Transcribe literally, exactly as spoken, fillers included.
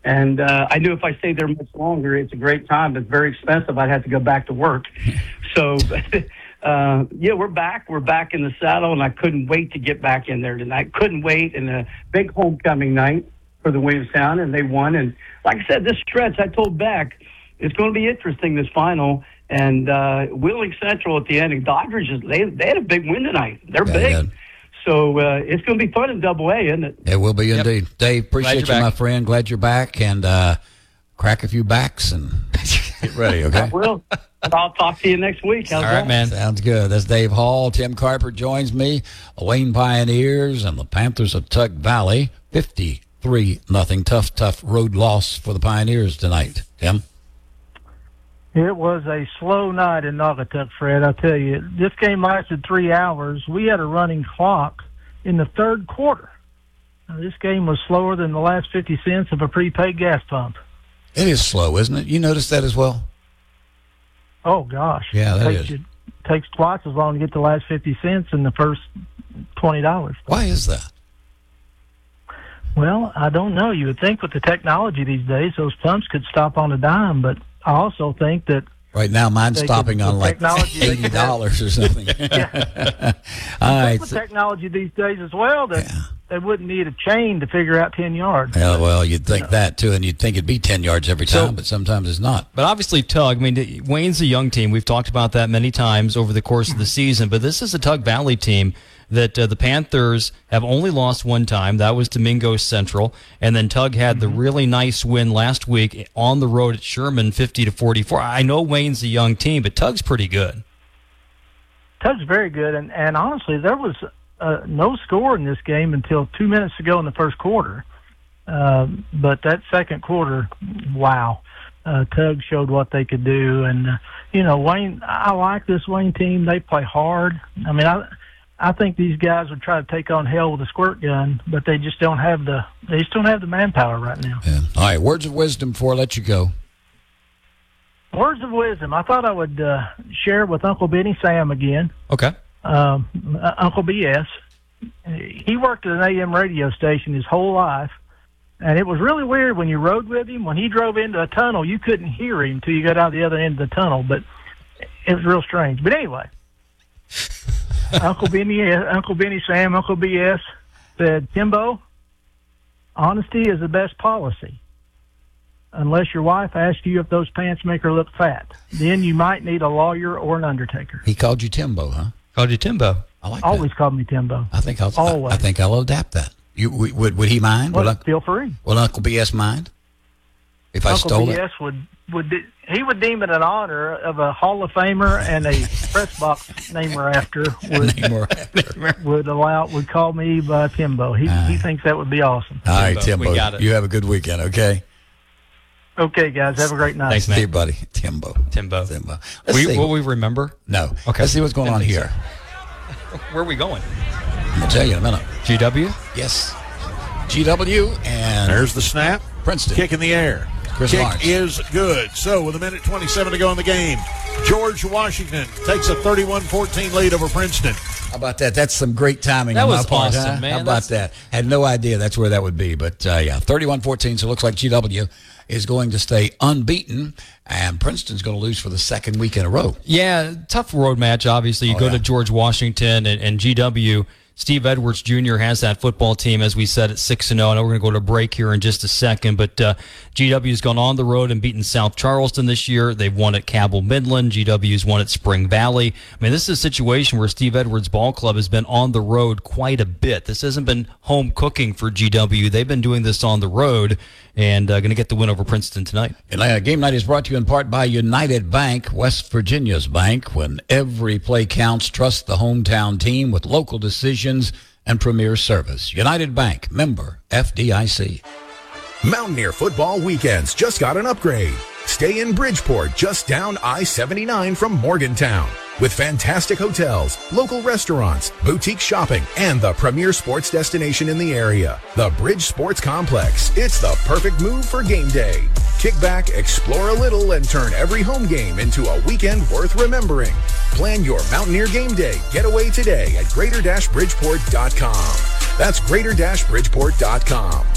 And uh, I knew if I stayed there much longer, it's a great time, but it's very expensive. I'd have to go back to work. So, uh, yeah, we're back. We're back in the saddle, and I couldn't wait to get back in there tonight. Couldn't wait. And a big homecoming night for the Williamstown, and they won. And like I said, this stretch, I told Beck, it's going to be interesting, this final. And uh, Wheeling Central at the end, and Dodgers, just, they, they had a big win tonight. They're yeah, big. Yeah. So uh, it's going to be fun in Double A, isn't it? It will be yep. indeed. Dave, appreciate you, back. my friend. Glad you're back, and uh, crack a few backs and get ready, okay? I will. I'll talk to you next week. How's All right, that? man. Sounds good. That's Dave Hall. Tim Carper joins me. Wayne Pioneers and the Panthers of Tug Valley. fifty-three nothing. Tough, tough road loss for the Pioneers tonight. Tim? It was a slow night in Naugatuck, Fred. I tell you, this game lasted three hours. We had a running clock in the third quarter. Now, this game was slower than the last fifty cents of a prepaid gas pump. It is slow, isn't it? You noticed that as well? Oh, gosh. Yeah, that it takes, is. It takes twice as long to get the last fifty cents in the first twenty dollars. Why is that? Well, I don't know. You would think with the technology these days, those pumps could stop on a dime, but I also think that right now mine's they stopping could, on like eighty dollars or something. Yeah. All right. With technology these days as well, that Yeah. they wouldn't need a chain to figure out ten yards. Yeah, well, you'd think that, too, and you'd think it'd be ten yards every time, So- but sometimes it's not. But obviously, Tug, I mean, Wayne's a young team. We've talked about that many times over the course of the season, but this is a Tug Valley team that uh, the Panthers have only lost one time. That was to Mingo Central. And then Tug had the really nice win last week on the road at Sherman, fifty to forty-four. I know Wayne's a young team, but Tug's pretty good. Tug's very good, and, and honestly, there was uh, no score in this game until two minutes ago in the first quarter. Uh, but that second quarter, wow. Uh, Tug showed what they could do. And, uh, you know, Wayne, I like this Wayne team. They play hard. I mean, I I think these guys would try to take on hell with a squirt gun, but they just don't have the they just don't have the manpower right now. Yeah. All right, words of wisdom before I let you go. Words of wisdom. I thought I would uh, share with Uncle Benny Sam again. Okay. Um, uh, Uncle B S. He worked at an A M radio station his whole life, and it was really weird when you rode with him. When he drove into a tunnel, you couldn't hear him until you got out the other end of the tunnel, but it was real strange. But anyway, Uncle Benny, Uncle Benny Sam, Uncle B S said, Timbo, honesty is the best policy. Unless your wife asks you if those pants make her look fat, then you might need a lawyer or an undertaker. He called you Timbo, huh? Called you Timbo. I like Always that. called me Timbo. I think I'll. Always. I, I think I'll adapt that. You would? Would he mind? Well, Would, feel free. will Uncle B S mind if I Uncle stole B S it? would would de- he would deem it an honor of a Hall of Famer and a press box namer after would Name or after. would allow would call me by Timbo. He All he right. thinks that would be awesome. All right, Timbo, Timbo. we got it. You have a good weekend, okay? Okay, guys, have a great night. Thanks, See man. you, buddy. Timbo. Timbo. Timbo. Let's We, see. will we remember? No. Okay. Let's see what's going on Didn't think here. Where are we going? I'll tell you in a minute. G W? Yes. G W and There's the snap. Princeton. Kick in the air. Chris Kick Lawrence. is good. So with a minute twenty-seven to go in the game, George Washington takes a thirty-one fourteen lead over Princeton. How about that? That's some great timing That on my was part, awesome, huh? man. How about That's- that? Had no idea that's where that would be. But, uh, yeah, thirty-one fourteen, so it looks like G W is going to stay unbeaten, and Princeton's going to lose for the second week in a row. Yeah, tough road match, obviously. You Oh, go yeah. to George Washington and, and G W. Steve Edwards Junior has that football team, as we said, at six and oh. I know we're going to go to break here in just a second, but uh, G W's gone on the road and beaten South Charleston this year. They've won at Cabell Midland. G W's won at Spring Valley. I mean, this is a situation where Steve Edwards Ball Club has been on the road quite a bit. This hasn't been home cooking for G W. They've been doing this on the road and uh, going to get the win over Princeton tonight. Atlanta Game Night is brought to you in part by United Bank, West Virginia's bank. When every play counts, trust the hometown team with local decisions and premier service. United Bank, member F D I C. Mountaineer football weekends just got an upgrade. Stay in Bridgeport, just down I seventy-nine from Morgantown. With fantastic hotels, local restaurants, boutique shopping, and the premier sports destination in the area, the Bridge Sports Complex. It's the perfect move for game day. Kick back, explore a little, and turn every home game into a weekend worth remembering. Plan your Mountaineer game day getaway today at greater dash bridgeport dot com. That's greater dash bridgeport dot com.